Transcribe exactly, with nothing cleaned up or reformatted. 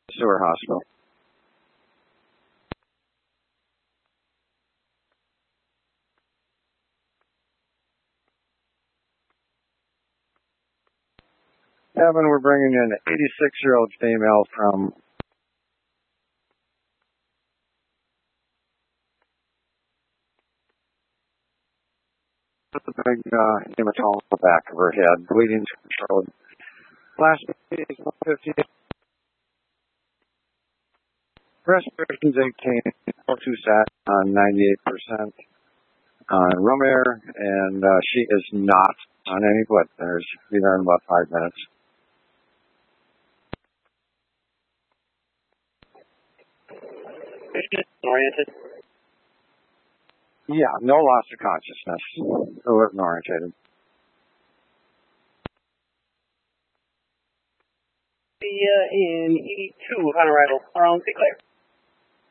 Sewer Hospital. Evan, we're bringing in an eighty-six-year-old female from with a big uh, hematoma in the back of her head, bleeding controlled. Last is one fifty. Respiration's eighteen. O two sat on ninety-eight percent on room air, and uh, she is not on any blood thinners. Be there in about five minutes. Oriented? Yeah, no loss of consciousness. Alert and orientated. The uh, in E two on arrival around declare.